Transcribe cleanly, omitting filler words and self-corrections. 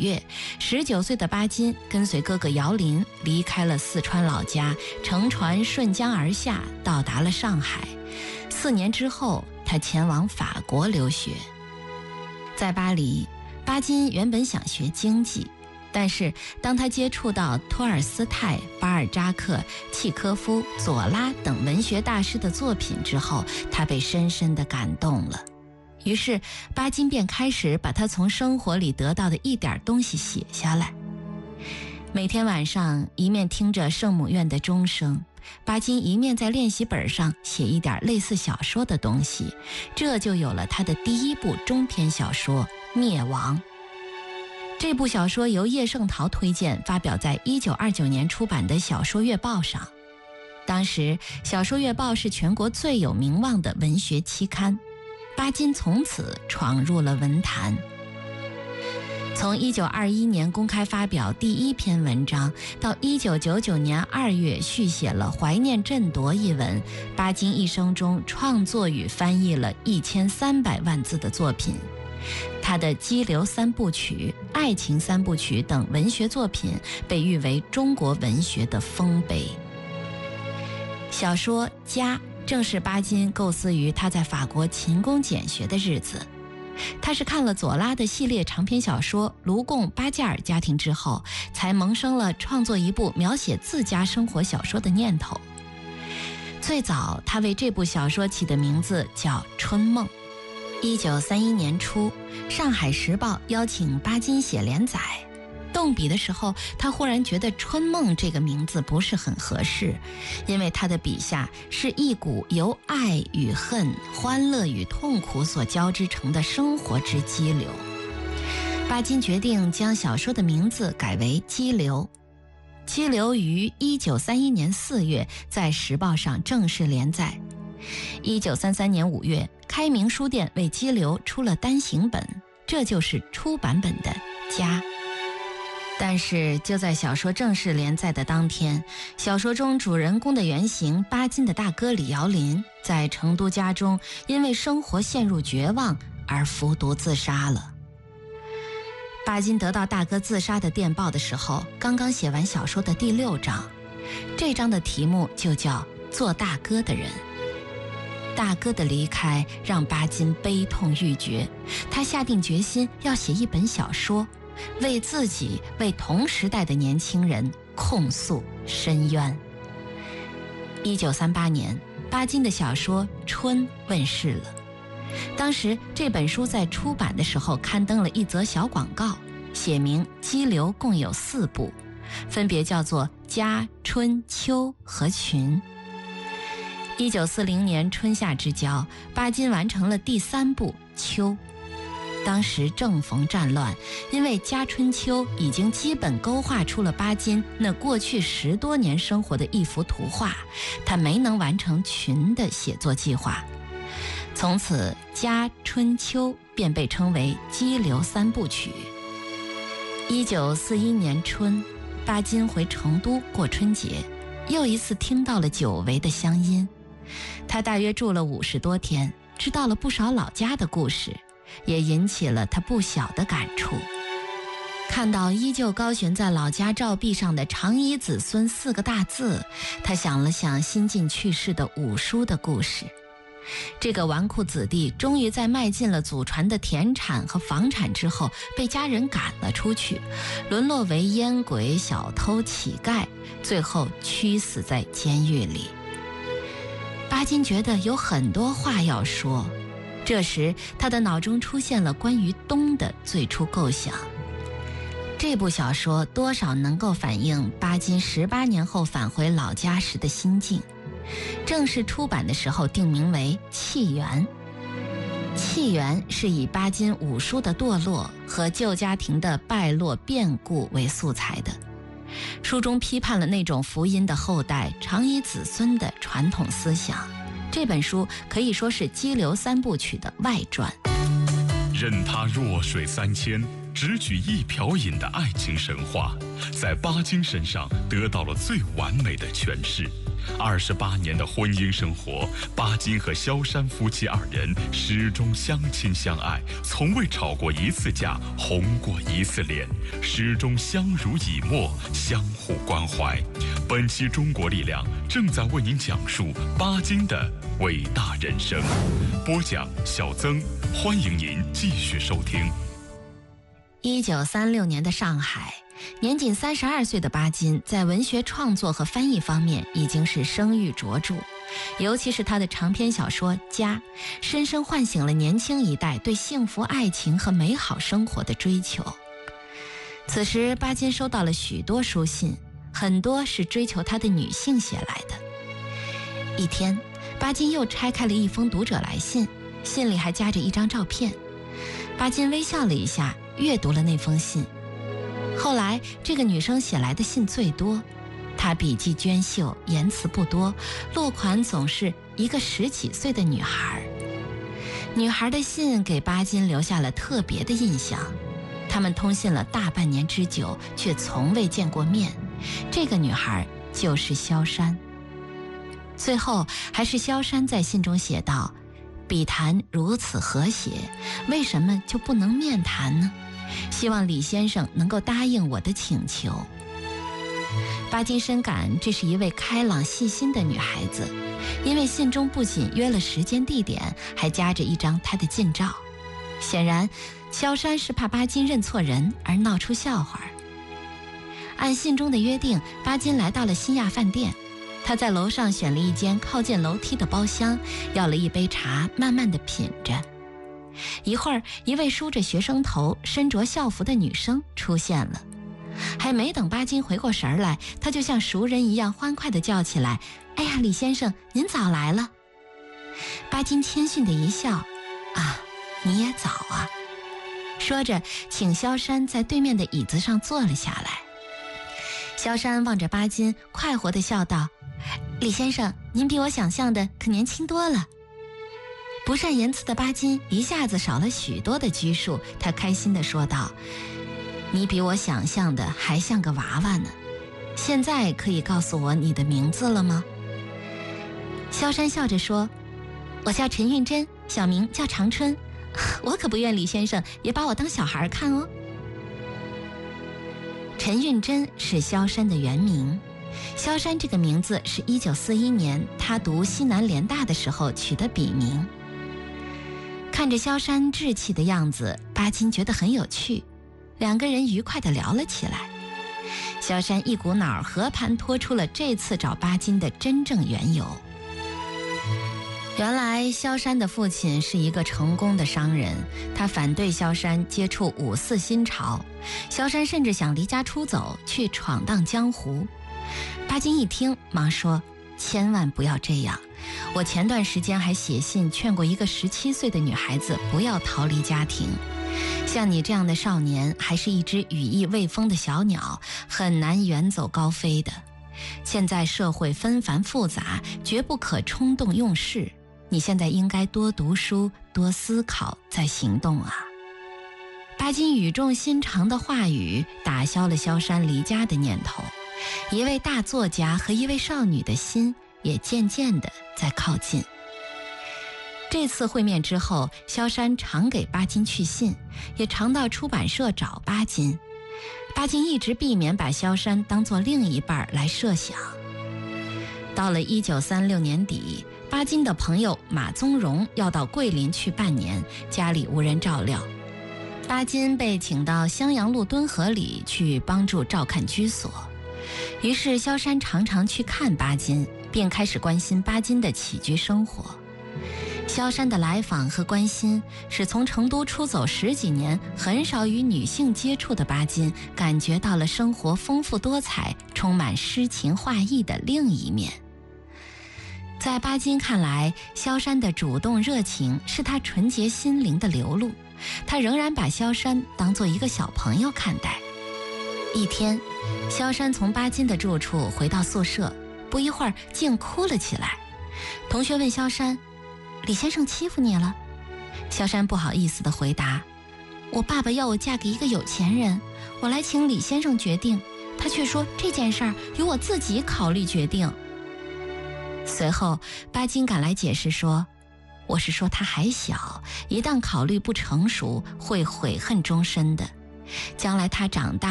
月，19岁的巴金跟随哥哥姚林离开了四川老家，乘船顺江而下，到达了上海。4年之后，他前往法国留学。在巴黎，巴金原本想学经济，但是当他接触到托尔斯泰、巴尔扎克、契科夫、左拉等文学大师的作品之后，他被深深地感动了。于是巴金便开始把他从生活里得到的一点东西写下来。每天晚上一面听着圣母院的钟声，巴金一面在练习本上写一点类似小说的东西，这就有了他的第一部中篇小说《灭亡》。这部小说由叶圣陶推荐，发表在1929年出版的《小说月报》上。当时《小说月报》是全国最有名望的文学期刊，巴金从此闯入了文坛。从1921年公开发表第一篇文章，到1999年2月续写了《怀念振铎》一文，巴金一生中创作与翻译了1300万字的作品。他的激流三部曲、爱情三部曲等文学作品被誉为中国文学的丰碑。小说《家》正是巴金构思于他在法国勤工俭学的日子。他是看了左拉的系列长篇小说《卢贡巴加尔家庭》之后，才萌生了创作一部描写自家生活小说的念头。最早他为这部小说起的名字叫《春梦》。1931年初，上海时报邀请巴金写连载。动笔的时候，他忽然觉得春梦这个名字不是很合适，因为他的笔下是一股由爱与恨、欢乐与痛苦所交织成的生活之激流。巴金决定将小说的名字改为激流。激流于1931年4月在时报上正式连载。1933年5月，开明书店为激流出了单行本，这就是出版本的《家》。但是就在小说正式连载的当天，小说中主人公的原型巴金的大哥李尧霖在成都家中因为生活陷入绝望而服毒自杀了。巴金得到大哥自杀的电报的时候，刚刚写完小说的第6章，这章的题目就叫《做大哥的人》。大哥的离开让巴金悲痛欲绝，他下定决心要写一本小说，为自己、为同时代的年轻人控诉申冤。1938年，巴金的小说《春》问世了。当时这本书在出版的时候刊登了一则小广告，写明激流共有4部，分别叫做《家》、《春》、《秋》和《群》。1940年春夏之交，巴金完成了第3部《秋》。当时正逢战乱，因为《家春秋》已经基本勾画出了巴金那过去10多年生活的一幅图画，他没能完成《群》的写作计划。从此《家》、《春》、《秋》便被称为激流3部曲。1941年春，巴金回成都过春节，又一次听到了久违的乡音。他大约住了50多天，知道了不少老家的故事，也引起了他不小的感触。看到依旧高悬在老家照壁上的长衣子孙4个大字，他想了想新近去世的五叔的故事。这个纨绔子弟终于在卖尽了祖传的田产和房产之后，被家人赶了出去，沦落为烟鬼、小偷、乞丐，最后屈死在监狱里。巴金觉得有很多话要说，这时他的脑中出现了关于冬的最初构想。这部小说多少能够反映巴金18年后返回老家时的心境。正式出版的时候定名为《契缘》。契缘是以巴金五叔的堕落和旧家庭的败落变故为素材的。书中批判了那种福音的后代长以子孙的传统思想。这本书可以说是激流3部曲的外传。 任他弱水3000，只取一瓢饮的爱情神话，在巴金身上得到了最完美的诠释， 28年的婚姻生活，巴金和萧山夫妻2人始终相亲相爱，从未吵过一次架，红过一次脸，始终相濡以沫，相互关怀。本期中国力量正在为您讲述巴金的伟大人生。播讲小曾，欢迎您继续收听。 1936年的上海，年仅32岁的巴金在文学创作和翻译方面已经是声誉卓著，尤其是他的长篇小说《家》，深深唤醒了年轻一代对幸福爱情和美好生活的追求。此时巴金收到了许多书信，很多是追求他的女性写来的。一天，巴金又拆开了一封读者来信，信里还夹着一张照片。巴金微笑了一下，阅读了那封信。后来这个女生写来的信最多，她笔迹娟秀，言辞不多，落款总是一个10几岁的女孩。女孩的信给巴金留下了特别的印象，他们通信了大半年之久，却从未见过面。这个女孩就是萧山。最后还是萧山在信中写道：笔谈如此和谐，为什么就不能面谈呢？希望李先生能够答应我的请求。巴金深感这是一位开朗细心的女孩子，因为信中不仅约了时间地点，还夹着一张她的近照。显然萧山是怕巴金认错人而闹出笑话。按信中的约定，巴金来到了新亚饭店，他在楼上选了一间靠近楼梯的包厢，要了一杯茶，慢慢地品着。一会儿，一位梳着学生头、身着校服的女生出现了。还没等巴金回过神来，他就像熟人一样欢快地叫起来：“哎呀，李先生，您早来了。”巴金谦逊地一笑：“啊，你也早啊。”说着，请萧山在对面的椅子上坐了下来。萧山望着巴金，快活地笑道：“李先生，您比我想象的可年轻多了。”不善言辞的巴金一下子少了许多的拘束，他开心地说道：“你比我想象的还像个娃娃呢。现在可以告诉我你的名字了吗？”萧山笑着说：“我叫陈运珍，小名叫长春。我可不愿李先生也把我当小孩看哦。”陈运珍是萧山的原名，萧山这个名字是1941年他读西南联大的时候取的笔名。看着萧山稚气的样子，巴金觉得很有趣，两个人愉快地聊了起来。萧山一股脑和盘托出了这次找巴金的真正缘由。原来萧山的父亲是一个成功的商人，他反对萧山接触五四新潮，萧山甚至想离家出走去闯荡江湖。巴金一听忙说：“千万不要这样，我前段时间还写信劝过一个17岁的女孩子不要逃离家庭。像你这样的少年，还是一只羽翼未丰的小鸟，很难远走高飞的。现在社会纷繁复杂，绝不可冲动用事。你现在应该多读书，多思考，再行动啊。”巴金语重心长的话语打消了萧山离家的念头，一位大作家和一位少女的心也渐渐地在靠近。这次会面之后，萧山常给巴金去信，也常到出版社找巴金。巴金一直避免把萧山当作另一半来设想。到了1936年底，巴金的朋友马宗荣要到桂林去半年，家里无人照料。巴金被请到襄阳路敦和里去帮助照看居所。于是萧山常常去看巴金，并开始关心巴金的起居生活。萧山的来访和关心，使从成都出走10几年很少与女性接触的巴金感觉到了生活丰富多彩，充满诗情画意的另一面。在巴金看来，萧山的主动热情是他纯洁心灵的流露，他仍然把萧山当作一个小朋友看待。一天，萧山从巴金的住处回到宿舍，不一会儿竟哭了起来。同学问萧山：“李先生欺负你了？”萧山不好意思地回答：“我爸爸要我嫁给一个有钱人，我来请李先生决定，他却说这件事儿由我自己考虑决定。” 随后，巴金赶来解释说：“我是说他还小，一旦考虑不成熟，会悔恨终身的。将来他长大